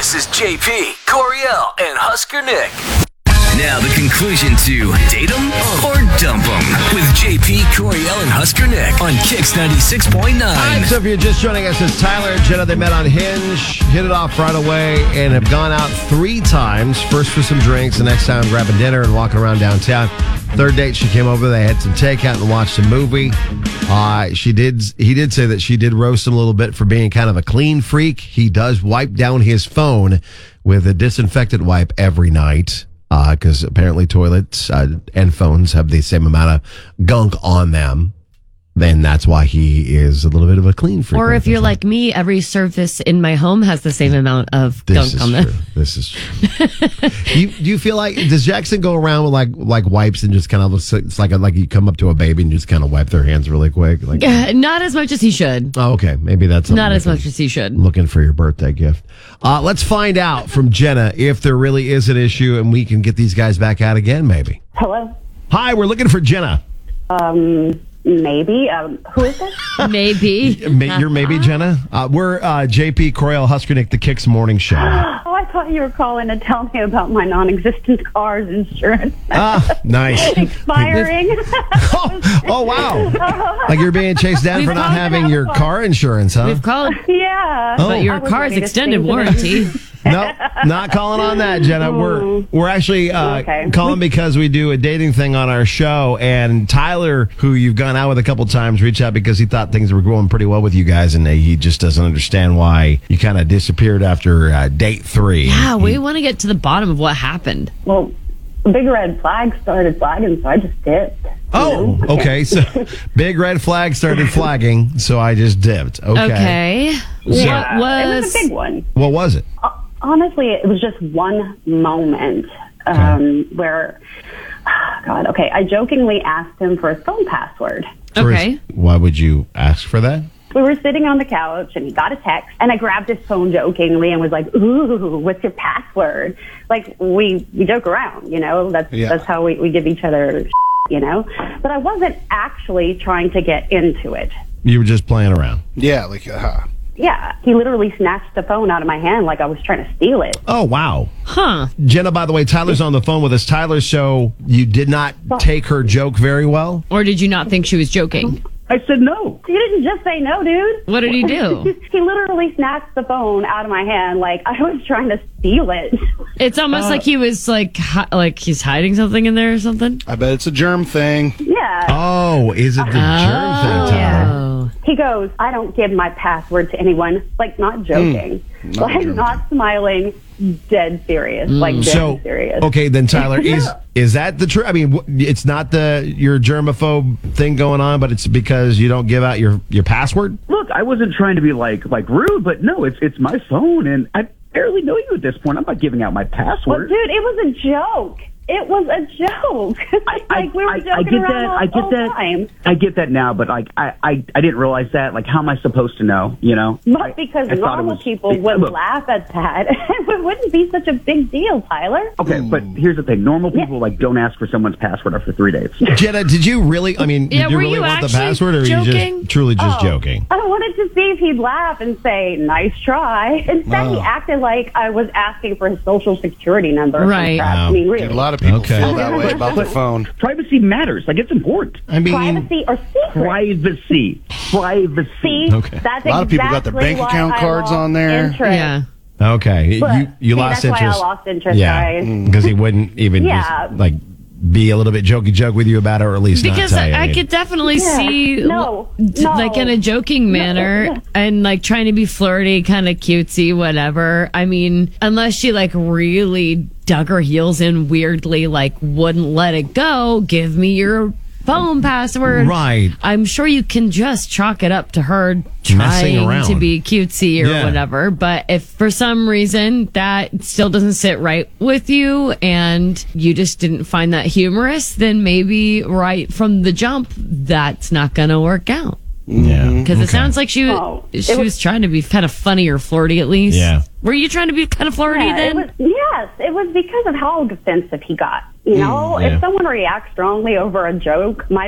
This is JP, Coriel, and Husker Nick. Now the conclusion to Date 'em or Dump 'em with JP, Coriel, and Husker Nick on Kix 96.9. All right, so if you're just joining us, it's Tyler and Jenna. They met on Hinge, hit it off right away, and have gone out 3 times. First for some drinks, the next time grabbing dinner and walking around downtown. Third date, she came over. They had some takeout and watched a movie. He did say that she did roast him a little bit for being kind of a clean freak. He does wipe down his phone with a disinfectant wipe every night. Because apparently toilets and phones have the same amount of gunk on them. Then that's why he is a little bit of a clean freak. Or if you're like me, every surface in my home has the same amount of gunk on them. This is true. Do you feel like, does Jackson go around with like wipes and just kind of, it's like you come up to a baby and just kind of wipe their hands really quick? Like, not as much as he should. Oh, okay. Maybe that's not as much as he should. Looking for your birthday gift. Let's find out from Jenna if there really is an issue and we can get these guys back out again, maybe. Hello. Hi, we're looking for Jenna. Maybe. Who is this? Maybe. You're maybe Jenna? We're JP, Coriel, Husker Nick, the Kix Morning Show. Oh, I thought you were calling to tell me about my non-existent car's insurance. Nice. Expiring. Oh, wow. Like you're being chased down for not having your car insurance, huh? We've called. Yeah. But your car's extended warranty. No, not calling on that, Jenna. We're actually calling because we do a dating thing on our show, and Tyler, who you've gone out with a couple times, reached out because he thought things were going pretty well with you guys, and he just doesn't understand why you kind of disappeared after date 3. Yeah, we want to get to the bottom of what happened. Well, a big red flag started flagging, so I just dipped. Oh, okay. So big red flag started flagging, so I just dipped. Okay. Yeah, it was a big one. What was it? Honestly, it was just one moment where, I jokingly asked him for his phone password. Okay. Why would you ask for that? We were sitting on the couch, and he got a text, and I grabbed his phone jokingly and was like, "Ooh, what's your password?" Like, we joke around, That's how we give each other, But I wasn't actually trying to get into it. You were just playing around. Yeah, Yeah, he literally snatched the phone out of my hand like I was trying to steal it. Oh, wow. Huh. Jenna, by the way, Tyler's on the phone with us. Tyler, so you did not take her joke very well? Or did you not think she was joking? I said no. You didn't just say no, dude. What did he do? He literally snatched the phone out of my hand like I was trying to steal it. It's almost like he was like he's hiding something in there or something. I bet it's a germ thing. Yeah. Oh, is it the germ thing, Tyler? He goes, "I don't give my password to anyone." Like, not joking. Not smiling. Dead serious. Dead serious. Okay, then Tyler, is that the truth? I mean, it's not your germaphobe thing going on, but it's because you don't give out your password? Look, I wasn't trying to be like rude, but no, it's my phone, and I barely know you at this point. I'm not giving out my password. Well, dude, it was a joke. It was a joke. We were joking around the whole time. I get that now, but I didn't realize that. Like, how am I supposed to know? But because normal people would laugh at that, it wouldn't be such a big deal, Tyler. Okay, but here's the thing: normal people don't ask for someone's password after 3 dates. Jenna, did you really? I mean, did you really want the password, or were you just truly just joking? I wanted to see if he'd laugh and say, "Nice try." Instead, he acted like I was asking for his social security number. Right. I mean, really. A lot of people feel that way about the phone. Privacy matters. Like, it's important. I mean, privacy or secret? Privacy. Okay. That's a lot of people got their bank account cards on there. Interest. Yeah. Okay. You lost interest. That's why I lost interest. Yeah. Because he wouldn't even just, be a little bit joke with you about it, or at least because not tell you. I could definitely see like in a joking manner and like trying to be flirty, kind of cutesy, whatever. I mean, unless she like really dug her heels in weirdly, like wouldn't let it go, give me your phone password. Right. I'm sure you can just chalk it up to her Messing trying around to be cutesy or whatever. But if for some reason that still doesn't sit right with you and you just didn't find that humorous, then maybe right from the jump, that's not going to work out. Yeah. Because it sounds like she was trying to be kind of funny or flirty at least. Yeah. Were you trying to be kind of flirty then? Yes, it was because of how defensive he got. If someone reacts strongly over a joke, my